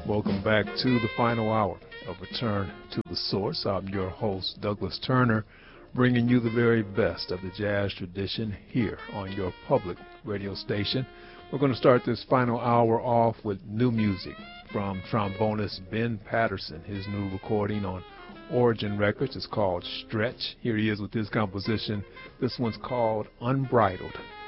Welcome back to the final hour of Return to the Source. I'm your host, Douglas Turner, bringing you the very best of the jazz tradition here on your public radio station. We're going to start this final hour off with new music from trombonist Ben Patterson. His new recording on Origin Records is called Stretch. Here he is with his composition. This one's called Unbridled.